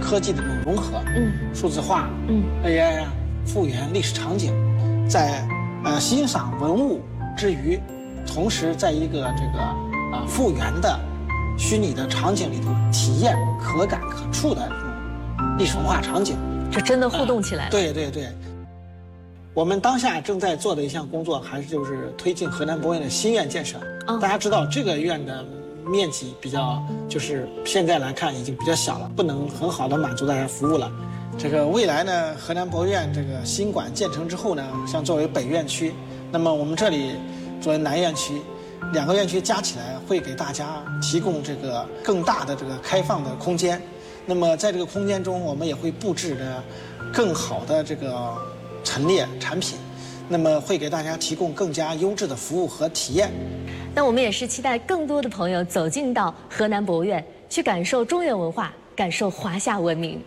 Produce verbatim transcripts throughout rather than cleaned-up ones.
科技的这种融合， 嗯， 数字化， 嗯 A I 啊，复原历史场景，在呃欣赏文物之余，同时在一个这个啊、呃、复原的虚拟的场景里头体验可感可触的这种历史文化场景， 这真的互动起来了。 呃、对对对。我们当下正在做的一项工作，还是就是推进河南博物院的新院建设。 哦、 大家知道这个院的面积比较，就是现在来看已经比较小了，不能很好的满足大家服务了。这个未来呢，河南博物院这个新馆建成之后呢，像作为北院区，那么我们这里作为南院区，两个院区加起来会给大家提供这个更大的这个开放的空间。那么在这个空间中，我们也会布置的更好的这个陈列产品，那么会给大家提供更加优质的服务和体验。 那我们也是期待更多的朋友走进到河南博物院，去感受中原文化，感受华夏文明。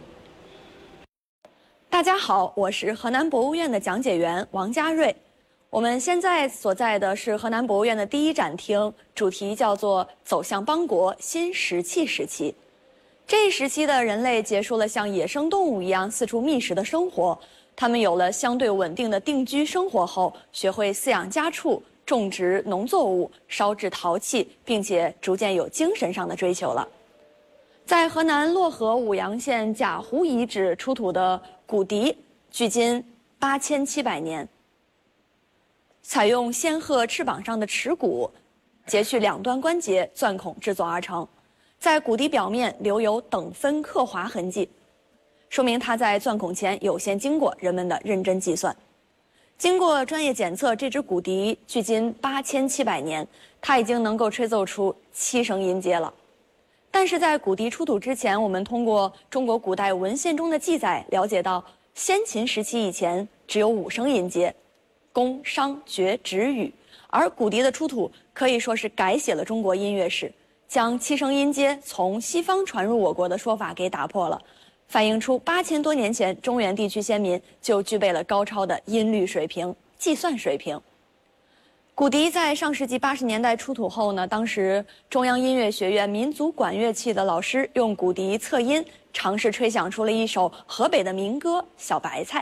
大家好，我是河南博物院的讲解员王佳瑞。我们现在所在的是河南博物院的第一展厅，主题叫做“走向邦国新石器时期”。这一时期的人类结束了像野生动物一样四处觅食的生活。他们有了相对稳定的定居生活后，学会饲养家畜、种植农作物、烧制陶器，并且逐渐有精神上的追求了。在河南漯河舞阳县贾湖遗址出土的骨笛，距今八千七百年，采用仙鹤翅膀上的齿骨，截去两端关节，钻孔制作而成，在骨笛表面留有等分刻划痕迹。说明它在钻孔前有先经过人们的认真计算。经过专业检测，这只骨笛距今八千七百年，它已经能够吹奏出七声音阶了。但是在骨笛出土之前，我们通过中国古代文献中的记载了解到，先秦时期以前只有五声音阶，宫、商、角、徵、羽，而骨笛的出土可以说是改写了中国音乐史，将七声音阶从西方传入我国的说法给打破了。反映出八千多年前中原地区先民就具备了高超的音律水平、计算水平。骨笛在上世纪八十年代出土后呢，当时中央音乐学院民族管乐器的老师用骨笛测音，尝试吹响出了一首河北的民歌《小白菜》。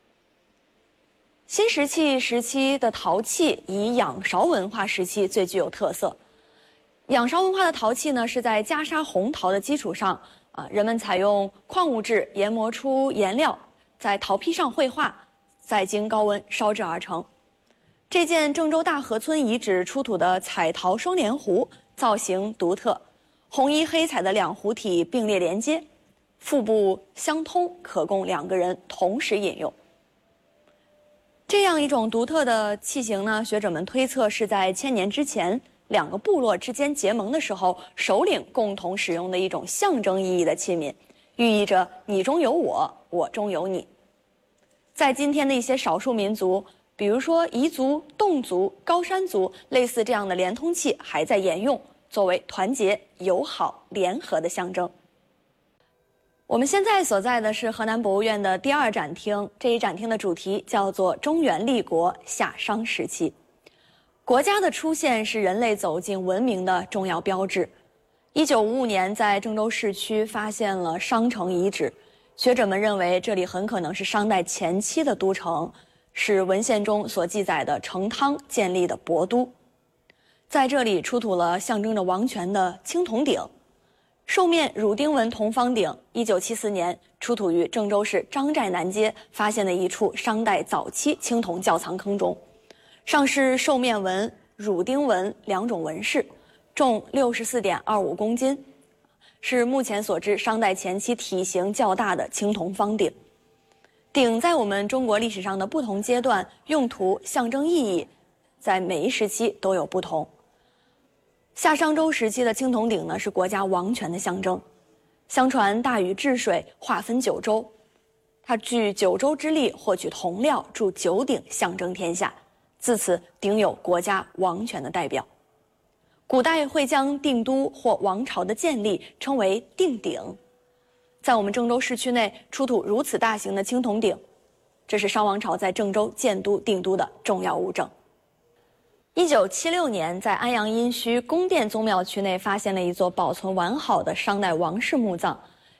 新石器时期的陶器以仰韶文化时期最具有特色。仰韶文化的陶器呢，是在袈裟红陶的基础上。啊，人们采用矿物质研磨出颜料，在陶坯上绘画，再经高温烧制而成。这件郑州大河村遗址出土的彩陶双联壶，造型独特，红衣黑彩的两壶体并列连接，腹部相通，可供两个人同时饮用。这样一种独特的器型呢，学者们推测是在千年之前。两个部落之间结盟的时候，首领共同使用的一种象征意义的器皿，寓意着你中有我，我中有你。在今天的一些少数民族，比如说彝族、侗族、高山族，类似这样的连通器还在沿用，作为团结、友好、联合的象征。我们现在所在的是河南博物院的第二展厅，这一展厅的主题叫做“中原立国夏商时期”。国家的出现是人类走进文明的重要标志。一九五五年，在郑州市区发现了商城遗址，学者们认为这里很可能是商代前期的都城，是文献中所记载的成汤建立的博都。在这里出土了象征着王权的青铜鼎，兽面乳钉纹铜方鼎，一九七四年出土于郑州市张寨南街发现的一处商代早期青铜窖藏坑中。上是兽面纹、乳钉纹两种纹饰，重六十四点二五公斤，是目前所知商代前期体型较大的青铜方鼎。鼎在我们中国历史上的不同阶段，用途、象征意义，在每一时期都有不同。夏商周时期的青铜鼎呢，是国家王权的象征。相传大禹治水，划分九州，他据九州之力获取铜料，铸九鼎，象征天下。自此，鼎有国家王权的代表。古代会将定都或王朝的建立称为定鼎。在我们郑州市区内出土如此大型的青铜鼎，这是商王朝在郑州建都定都的重要物证。一九七六年，在安阳殷墟宫殿宗庙区内发现了一座保存完好的商代王室墓葬，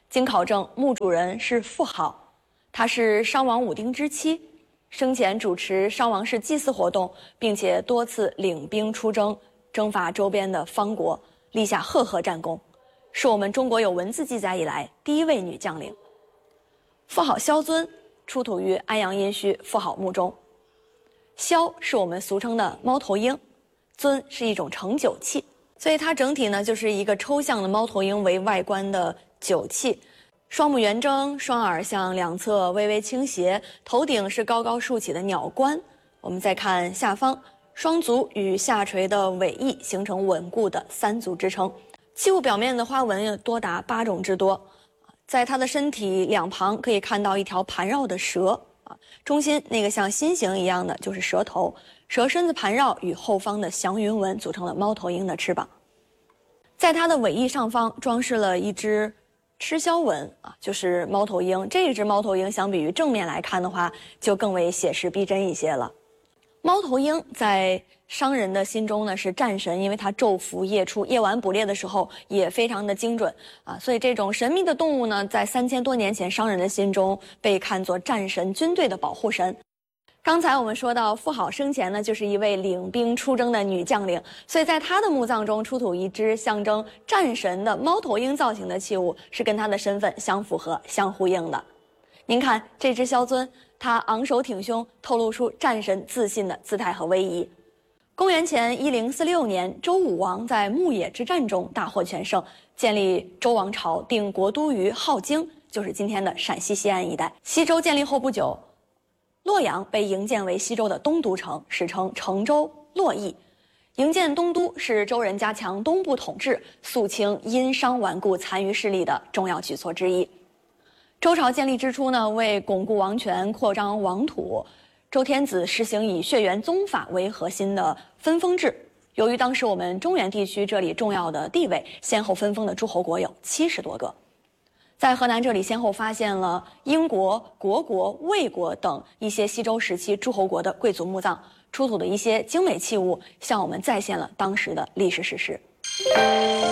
经考证，墓主人是妇好，她是商王武丁之妻，生前主持商王室祭祀活动，并且多次领兵出征，征伐周边的方国，立下赫赫战功，是我们中国有文字记载以来第一位女将领。妇好萧尊出土于安阳殷墟妇好墓中。萧是我们俗称的猫头鹰，尊是一种盛酒器，所以它整体呢就是一个抽象的猫头鹰为外观的酒器，双目圆睁，双耳向两侧微微倾斜，头顶是高高竖起的鸟冠。我们再看下方，双足与下垂的尾翼形成稳固的三足支撑。器物表面的花纹多达八种之多，在它的身体两旁可以看到一条盘绕的蛇，啊，中心那个像心形一样的就是蛇头，蛇身子盘绕与后方的祥云纹组成了猫头鹰的翅膀。在它的尾翼上方装饰了一只螭枭纹，啊，就是猫头鹰。这只猫头鹰相比于正面来看的话，就更为写实逼真一些了。猫头鹰在商人的心中呢是战神，因为它昼伏夜出，夜晚捕猎的时候也非常的精准啊，所以这种神秘的动物呢，在三千多年前商人的心中被看作战神，军队的保护神。刚才我们说到妇好生前呢就是一位领兵出征的女将领，所以在她的墓葬中出土一只象征战神的猫头鹰造型的器物，是跟她的身份相符合相呼应的。您看这只萧尊，他昂首挺胸，透露出战神自信的姿态和威仪。公元前一零四六年，周武王在牧野之战中大获全胜，建立周王朝，定国都于镐京，就是今天的陕西西安一带。西周建立后不久，洛阳被营建为西周的东都城，史称成周洛邑。营建东都是周人加强东部统治、肃清殷商顽固残余势力的重要举措之一。周朝建立之初呢，为巩固王权、扩张王土，周天子实行以血缘宗法为核心的分封制。由于当时我们中原地区这里重要的地位，先后分封的诸侯国有七十多个。在河南这里，先后发现了英国、虢国、魏国等一些西周时期诸侯国的贵族墓葬，出土的一些精美器物，向我们再现了当时的历史事实。